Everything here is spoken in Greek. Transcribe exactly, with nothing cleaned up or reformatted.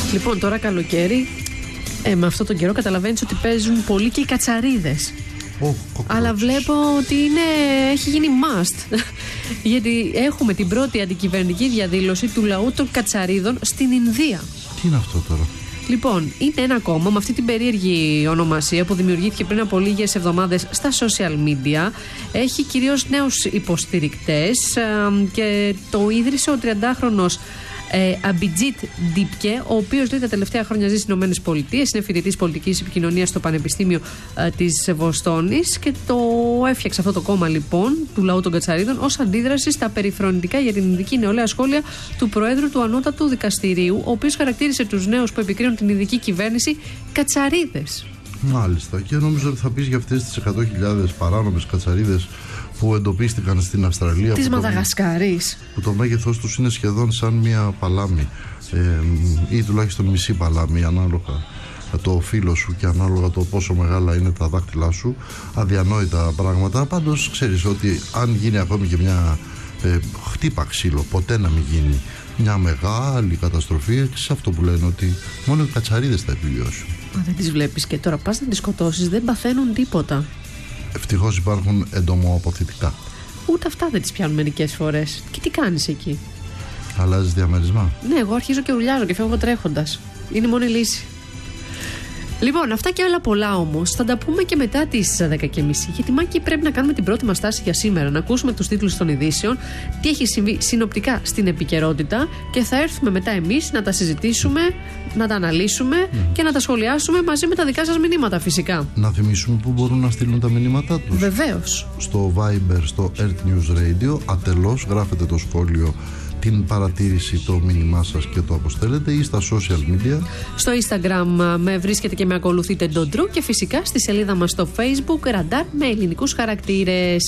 Λοιπόν, τώρα καλοκαίρι, ε, με αυτόν τον καιρό καταλαβαίνεις ότι παίζουν πολύ και οι κατσαρίδες. Oh, αλλά βλέπω ότι είναι, έχει γίνει must. Γιατί έχουμε την πρώτη αντικυβερνητική διαδήλωση του λαού των κατσαρίδων στην Ινδία. Τι είναι αυτό τώρα? Λοιπόν, είναι ένα κόμμα με αυτή την περίεργη ονομασία που δημιουργήθηκε πριν από λίγες εβδομάδες στα social media. Έχει κυρίως νέους υποστηρικτές ε, και το ίδρυσε ο τριαντάχρονος Ε, Αμπιτζίτ Ντίπκε, ο οποίος λέει τα τελευταία χρόνια ζει στις Ηνωμένες Πολιτείες, είναι φοιτητής πολιτικής επικοινωνίας στο Πανεπιστήμιο ε, της Βοστόνης και το έφτιαξε αυτό το κόμμα λοιπόν του λαού των κατσαρίδων ως αντίδραση στα περιφρονητικά για την ειδική νεολαία σχόλια του Προέδρου του Ανώτατου Δικαστηρίου, ο οποίος χαρακτήρισε τους νέους που επικρίνουν την ειδική κυβέρνηση κατσαρίδες. Μάλιστα, και νομίζω ότι θα πεις για αυτές τις εκατό χιλιάδες παράνομες κατσαρίδες που εντοπίστηκαν στην Αυστραλία. Της Μαδαγασκάρης. Που το μέγεθός τους είναι σχεδόν σαν μια παλάμη ε, ή τουλάχιστον μισή παλάμη, ανάλογα το φύλλο σου και ανάλογα το πόσο μεγάλα είναι τα δάχτυλά σου. Αδιανόητα πράγματα. Πάντως ξέρεις ότι αν γίνει ακόμη και μια ε, χτύπα ξύλο, ποτέ να μην γίνει μια μεγάλη καταστροφή, σε αυτό που λένε ότι μόνο οι κατσαρίδες θα επιβιώσουν. Μα δεν τις βλέπεις και τώρα πας να τις σκοτώσεις, δεν παθαίνουν τίποτα. Ευτυχώς υπάρχουν εντομοαποθητικά. Ούτε αυτά δεν τις πιάνουν μερικές φορές. Και τι κάνεις εκεί? Αλλάζεις διαμέρισμα? Ναι, εγώ αρχίζω και ουρλιάζω και φεύγω τρέχοντας. Είναι η μόνη λύση. Λοιπόν, αυτά και άλλα πολλά όμως θα τα πούμε και μετά τις δέκα και μισή. Γιατί Μάκη πρέπει να κάνουμε την πρώτη μας τάση για σήμερα. Να ακούσουμε τους τίτλους των ειδήσεων, τι έχει συμβεί συνοπτικά στην επικαιρότητα και θα έρθουμε μετά εμείς να τα συζητήσουμε, να τα αναλύσουμε mm. και να τα σχολιάσουμε μαζί με τα δικά σας μηνύματα φυσικά. Να θυμίσουμε πού μπορούν να στείλουν τα μηνύματά τους. Βεβαίως. Στο Viber, στο Earth News Radio, ατελώς γράφετε το σχόλιο, την παρατήρηση, το μήνυμά σας και το αποστέλλετε, ή στα social media. Στο Instagram με βρίσκετε και με ακολουθείτε Ντοντρού και φυσικά στη σελίδα μας στο Facebook Ραντάρ με ελληνικούς χαρακτήρες.